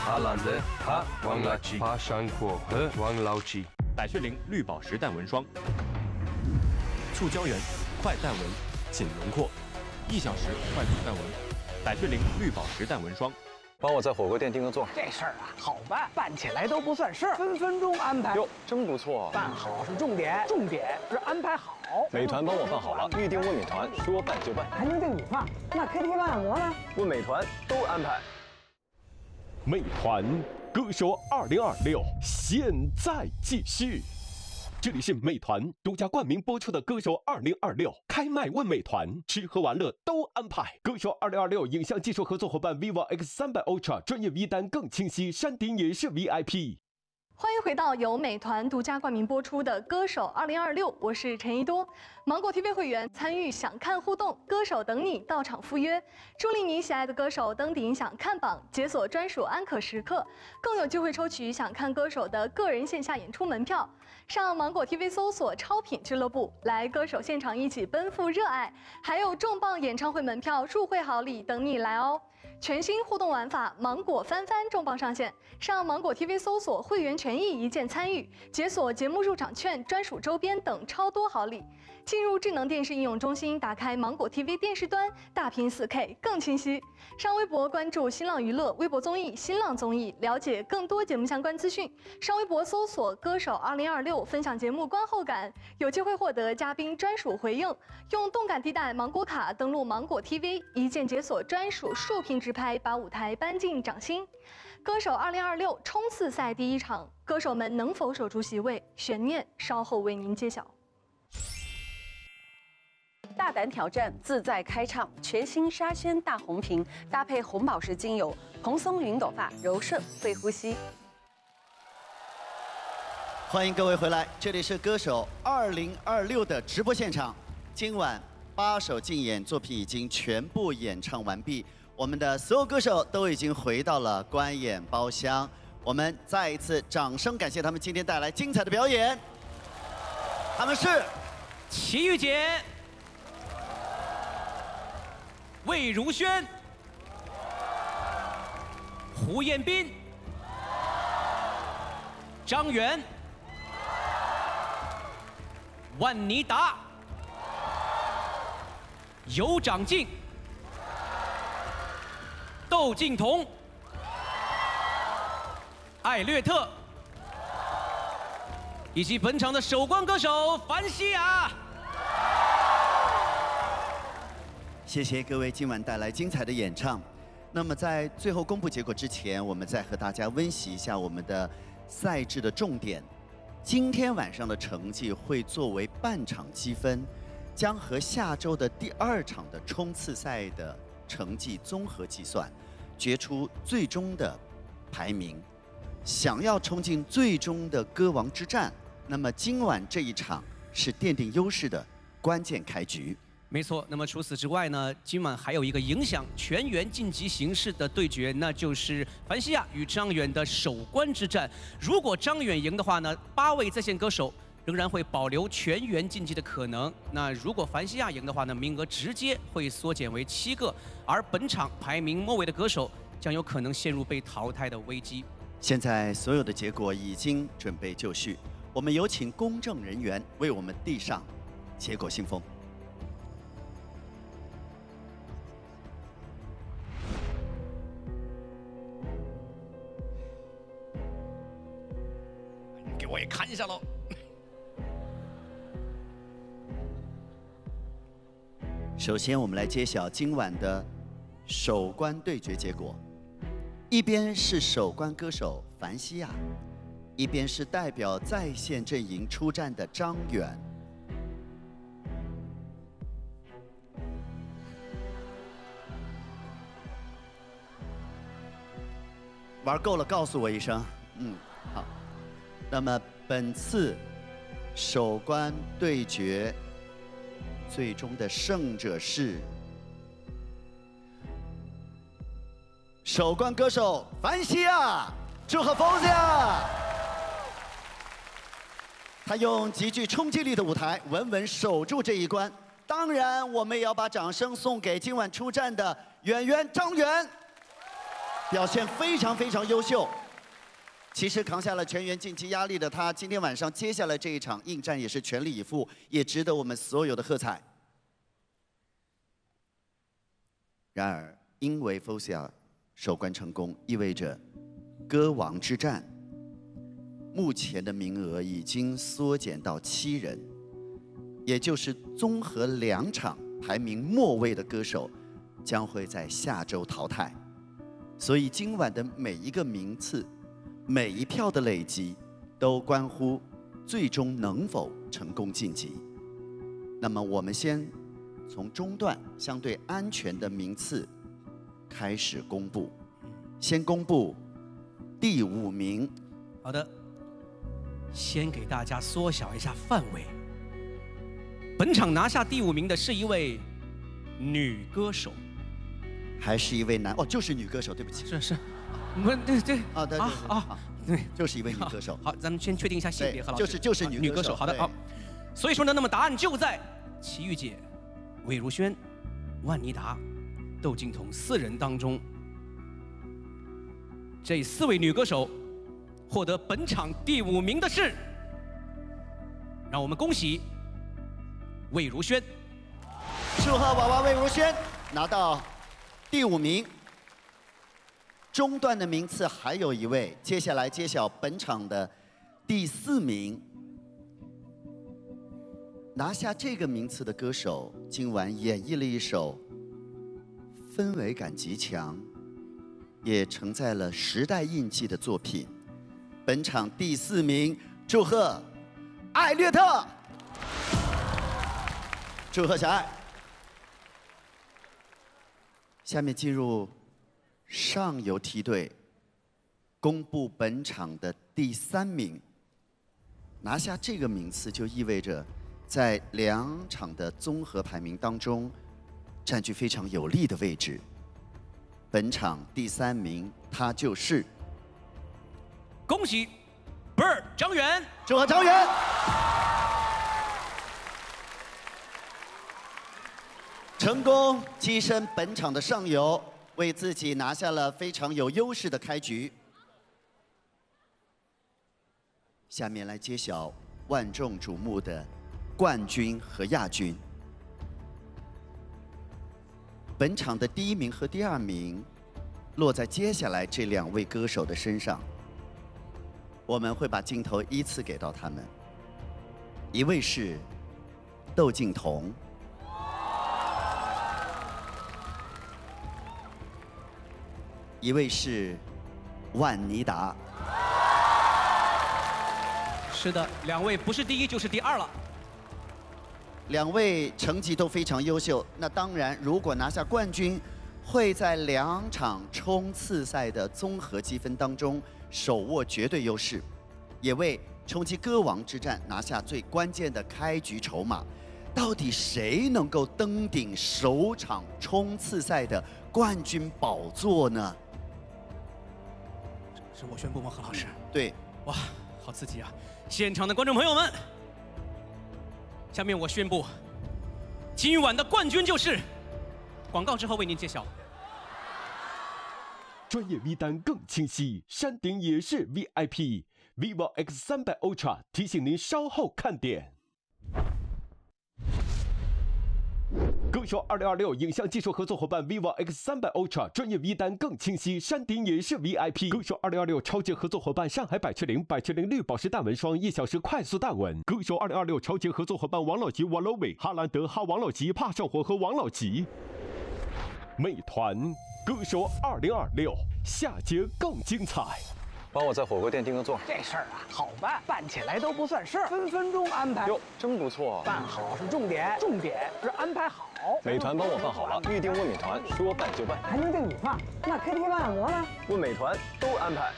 爬懒人，爬王垃圾，爬山坡和王老吉。 百雀羚绿宝石淡纹霜，促胶原，快淡纹，紧轮廓，1小时快速淡纹。百雀羚绿宝石淡纹霜。 帮我在火锅店订个座。 这事儿啊，好办，办起来都不算事儿，分分钟安排。 哟，真不错。 办好是重点，重点是安排好。 美团帮我办好了，预定问美团，说办就办。 还能订你放？那 KTV 按摩呢？ 问美团都安排。 美团歌手2026现在继续。 这里是美团独家冠名播出的《歌手2026》，开麦问美团，吃喝玩乐都安排。《歌手2026》影像技术合作伙伴 vivo X300 Ultra， 专业 V 单更清晰，山顶也是 VIP。 欢迎回到由美团独家冠名播出的《歌手2026》，我是陈一多。芒果 TV 会员参与想看互动，歌手等你到场赴约，助力你喜爱的歌手登顶想看榜，解锁专属安可时刻，更有机会抽取想看歌手的个人线下演出门票。上芒果 TV 搜索“超品俱乐部”，来歌手现场一起奔赴热爱，还有重磅演唱会门票、入会好礼等你来哦！全新互动玩法，芒果翻番重磅上线！上芒果 TV 搜索会员权益一键参与，解锁节目入场券、专属周边等超多好礼。进入智能电视应用中心，打开芒果 TV 电视端，大屏4K 更清晰。上微博关注新浪娱乐、微博综艺、新浪综艺，了解更多节目相关资讯。上微博搜索“歌手2026”，分享节目观后感，有机会获得嘉宾专属回应。用动感地带芒果卡登录芒果 TV， 一键解锁专属竖屏直拍，把舞台搬进掌心。歌手2026冲刺赛第一场，歌手们能否守住席位？悬念稍后为您揭晓。 大胆挑战，自在开唱，全新沙宣大红瓶搭配红宝石精油，蓬松云朵发，柔顺会呼吸。 欢迎各位回来，这里是歌手2026的直播现场。今晚8首竞演作品已经全部演唱完毕，我们的所有歌手都已经回到了观演包厢。我们再一次掌声感谢他们今天带来精彩的表演。他们是齐豫姐。 魏如萱、胡彦斌、张远、万妮达、尤长靖、窦靖童、艾略特，以及本场的首冠歌手樊西雅。 谢谢各位今晚带来精彩的演唱。那么在最后公布结果之前，我们再和大家温习一下我们的赛制的重点。今天晚上的成绩会作为半场积分，将和下周的第2场的冲刺赛的成绩综合计算，决出最终的排名。想要冲进最终的歌王之战，那么今晚这一场是奠定优势的关键开局。 没错，那么除此之外呢，今晚还有一个影响全员晋级形势的对决，那就是樊西雅与张远的首关之战。如果张远赢的话呢，8位在线歌手仍然会保留全员晋级的可能。那如果樊西雅赢的话呢，名额直接会缩减为7个，而本场排名末位的歌手将有可能陷入被淘汰的危机。 现在所有的结果已经准备就绪，我们有请公证人员为我们递上结果信封。 给我也看一下喽。 首先，我们来揭晓今晚的首关对决结果。一边是首关歌手樊西雅，一边是代表在线阵营出战的张远。玩够了，告诉我一声。好。 那么本次首关对决最终的胜者是首关歌手樊西雅，祝贺樊西雅！他用极具冲击力的舞台稳稳守住这一关。当然，我们也要把掌声送给今晚出战的演员张远。 表现非常非常优秀。其实扛下了全员晋级压力的他，今天晚上接下来这一场应战也是全力以赴，也值得我们所有的喝彩。然而，因为 Fosia 守关成功，意味着歌王之战目前的名额已经缩减到7人，也就是综合2场排名末位的歌手将会在下周淘汰。所以今晚的每一个名次、每一票的累积，都关乎最终能否成功晋级。那么我们先从中段相对安全的名次开始公布，先公布第5名。 好的，先给大家缩小一下范围。本场拿下第5名的是一位女歌手， 还是一位男？哦，就是女歌手，对不起。 是，我对啊，对对，就是一位女歌手。 好，咱们先确定一下性别，何老师。 就是女歌手。 好的，好。所以说呢，那么答案就在齐豫姐、魏如萱、万妮达、窦靖童4人当中。这4位女歌手获得本场第5名的是，让我们恭喜魏如萱。 祝贺娃娃魏如萱拿到第5名。中段的名次还有一位，接下来揭晓本场的第4名。拿下这个名次的歌手，今晚演绎了一首氛围感极强，也承载了时代印记的作品。本场第4名，祝贺艾略特，祝贺小艾。下面进入上游梯队，公布本场的第3名。拿下这个名次，就意味着在2场的综合排名当中，占据非常有利的位置。本场第3名，他就是恭喜 Bird 张远， 祝贺张远。成功跻身本场的上游，为自己拿下了非常有优势的开局。下面来揭晓万众瞩目的冠军和亚军。本场的第1名和第2名落在接下来这2位歌手的身上，我们会把镜头依次给到他们。一位是窦靖童，一位是万妮达。 是的，2位不是第1就是第2了。 2位成绩都非常优秀，那当然，如果拿下冠军，会在2场冲刺赛的综合积分当中手握绝对优势，也为冲击歌王之战拿下最关键的开局筹码。到底谁能够登顶首场冲刺赛的冠军宝座呢？ 是我宣布吗，何老师？ 对。 哇，好刺激啊！现场的观众朋友们，下面我宣布，今晚的冠军就是。广告之后为您揭晓。 专业 V 单更清晰，山顶也是 VIP。vivo X300 Ultra 提醒您稍后看点。歌手2026影像技术合作伙伴 vivo X300 Ultra 专业 V 单更清晰，山顶也是 VIP。歌手2026超级合作伙伴上海百雀羚绿宝石大纹霜1小时快速大纹。歌手2026超级合作伙伴王老吉、王老伟、哈兰德、哈王老吉、帕少火和王老吉。美团歌手2026下节更精彩。 帮我在火锅店订个座。 这事儿啊，好办，办起来都不算事儿，分分钟安排。 哟，真不错。 办好是重点，重点是安排好。 美团帮我办好了，预定问美团，说办就办。 还能定你放？那 KTV 按摩呢？ 问美团都安排。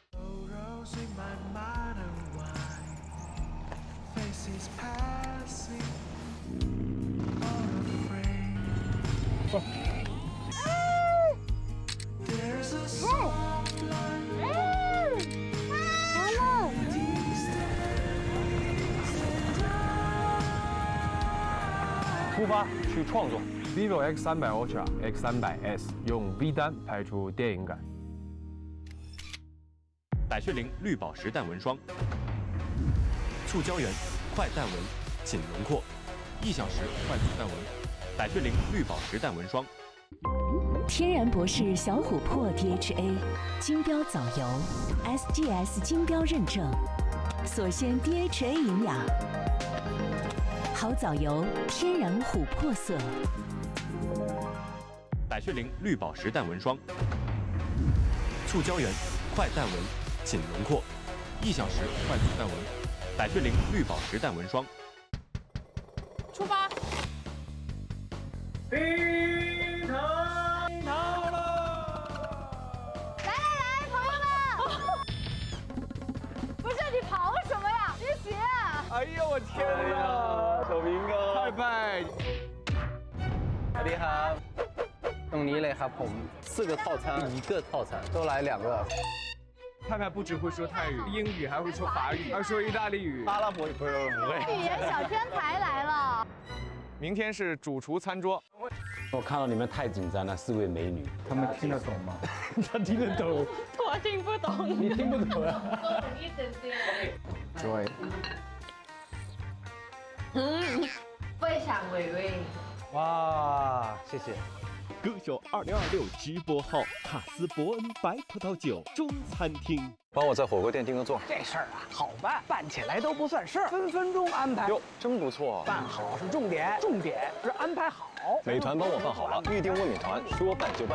出发去创作 ，vivo X300 Ultra、X300S 用 V 单拍出电影感。 百雀羚绿宝石淡纹霜。促胶原，快淡纹，紧轮廓，1小时快速淡纹。百雀羚绿宝石淡纹霜。 天然博士小琥珀 DHA 金标藻油 ，SGS 金标认证，所鲜 DHA 营养，好藻油，天然琥珀色。 百雀羚绿宝石淡纹霜。促胶原，快淡纹，紧轮廓，1小时快速淡纹。百雀羚绿宝石淡纹霜。 出发！ 冰城到了！ 来，朋友们！不是你跑什么呀？你写。 哎呦我天哪！ 小明哥， 拜拜！ สวัสดีครับตรงนี้เลยครับผม4个套餐1个套餐都来2个。 派派不只会说泰语、英语，还会说法语，还说意大利语。 阿拉伯不是不会。 语言小天才来了。 明天是主厨餐桌。 我看到你们太紧张了，4位美女， 他们听得懂吗？ 他听得懂， 我听不懂。 你听不懂啊？ 多等一点点。 Joy。 非常美味。 哇，谢谢。 歌手2026直播号卡斯伯恩白葡萄酒中餐厅， 帮我在火锅店订个座。 这事儿啊，好办，办起来都不算事儿，分分钟安排。 哟，真不错。 办好是重点，重点是安排好。 美团帮我办好了，预定问美团，说办就办。